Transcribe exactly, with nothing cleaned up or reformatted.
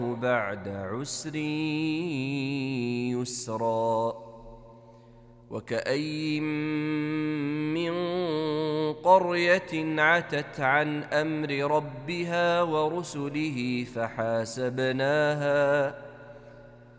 بعد عسر يسرا. وكأين من قرية عتت عن أمر ربها ورسله فحاسبناها